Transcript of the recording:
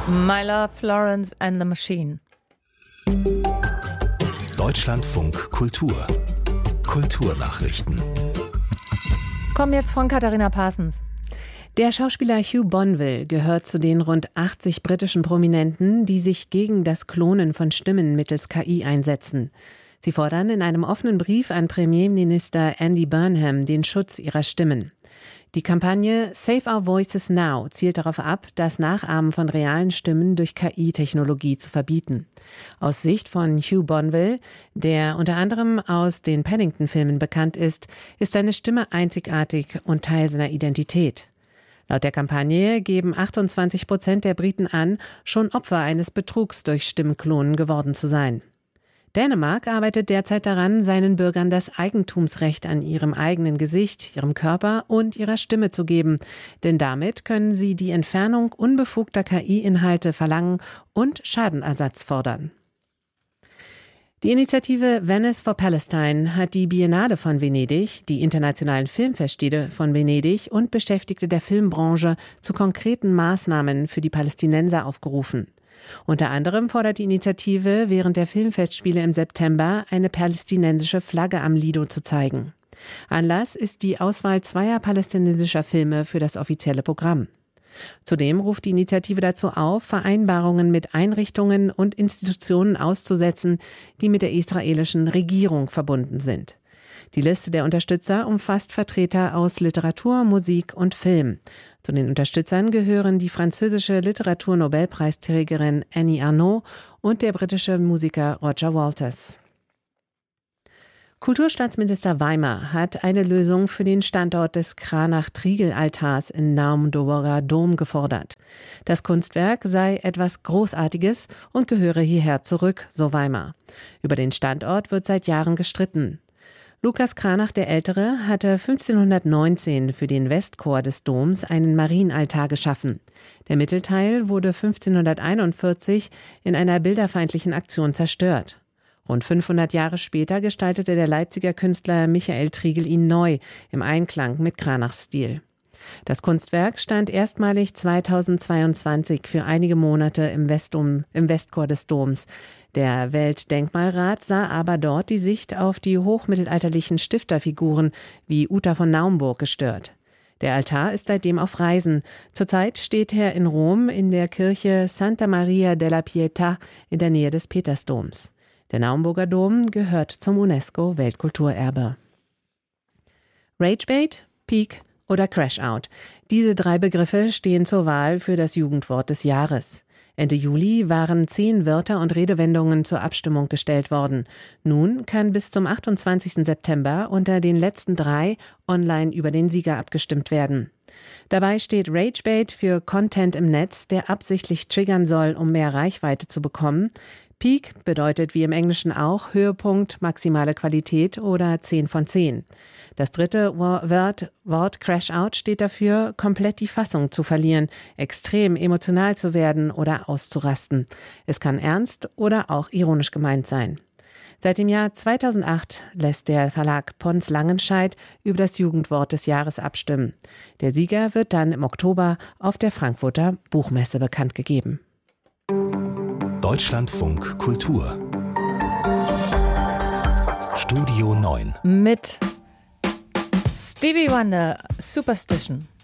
My Love, Florence and the Machine. Deutschlandfunk Kultur. Kulturnachrichten. Kommen jetzt von Katharina Parsons. Der Schauspieler Hugh Bonneville gehört zu den rund 80 britischen Prominenten, die sich gegen das Klonen von Stimmen mittels KI einsetzen. Sie fordern in einem offenen Brief an Premierminister Andy Burnham den Schutz ihrer Stimmen. Die Kampagne Save Our Voices Now zielt darauf ab, das Nachahmen von realen Stimmen durch KI-Technologie zu verbieten. Aus Sicht von Hugh Bonneville, der unter anderem aus den Paddington-Filmen bekannt ist seine Stimme einzigartig und Teil seiner Identität. Laut der Kampagne geben 28% der Briten an, schon Opfer eines Betrugs durch Stimmklonen geworden zu sein. Dänemark arbeitet derzeit daran, seinen Bürgern das Eigentumsrecht an ihrem eigenen Gesicht, ihrem Körper und ihrer Stimme zu geben. Denn damit können sie die Entfernung unbefugter KI-Inhalte verlangen und Schadenersatz fordern. Die Initiative Venice for Palestine hat die Biennale von Venedig, die internationalen Filmfestspiele von Venedig und Beschäftigte der Filmbranche zu konkreten Maßnahmen für die Palästinenser aufgerufen. Unter anderem fordert die Initiative, während der Filmfestspiele im September eine palästinensische Flagge am Lido zu zeigen. Anlass ist die Auswahl 2 palästinensischer Filme für das offizielle Programm. Zudem ruft die Initiative dazu auf, Vereinbarungen mit Einrichtungen und Institutionen auszusetzen, die mit der israelischen Regierung verbunden sind. Die Liste der Unterstützer umfasst Vertreter aus Literatur, Musik und Film. Zu den Unterstützern gehören die französische Literaturnobelpreisträgerin Annie Ernaux und der britische Musiker Roger Waters. Kulturstaatsminister Weimar hat eine Lösung für den Standort des Cranach-Trigl-Altars in Naumburger Dom gefordert. Das Kunstwerk sei etwas Großartiges und gehöre hierher zurück, so Weimar. Über den Standort wird seit Jahren gestritten. Lukas Cranach der Ältere hatte 1519 für den Westchor des Doms einen Marienaltar geschaffen. Der Mittelteil wurde 1541 in einer bilderfeindlichen Aktion zerstört. Rund 500 Jahre später gestaltete der Leipziger Künstler Michael Trigl ihn neu, im Einklang mit Cranachs Stil. Das Kunstwerk stand erstmalig 2022 für einige Monate im Westchor des Doms. Der Weltdenkmalrat sah aber dort die Sicht auf die hochmittelalterlichen Stifterfiguren wie Uta von Naumburg gestört. Der Altar ist seitdem auf Reisen. Zurzeit steht er in Rom in der Kirche Santa Maria della Pietà in der Nähe des Petersdoms. Der Naumburger Dom gehört zum UNESCO-Weltkulturerbe. Ragebait, Peak oder Crashout. Diese 3 Begriffe stehen zur Wahl für das Jugendwort des Jahres. Ende Juli waren 10 Wörter und Redewendungen zur Abstimmung gestellt worden. Nun kann bis zum 28. September unter den letzten 3 online über den Sieger abgestimmt werden. Dabei steht Ragebait für Content im Netz, der absichtlich triggern soll, um mehr Reichweite zu bekommen. Peak bedeutet wie im Englischen auch Höhepunkt, maximale Qualität oder 10 von 10. Das dritte Wort Crashout steht dafür, komplett die Fassung zu verlieren, extrem emotional zu werden oder auszurasten. Es kann ernst oder auch ironisch gemeint sein. Seit dem Jahr 2008 lässt der Verlag Pons Langenscheidt über das Jugendwort des Jahres abstimmen. Der Sieger wird dann im Oktober auf der Frankfurter Buchmesse bekannt gegeben. Deutschlandfunk Kultur. Studio 9. Mit Stevie Wonder, Superstition.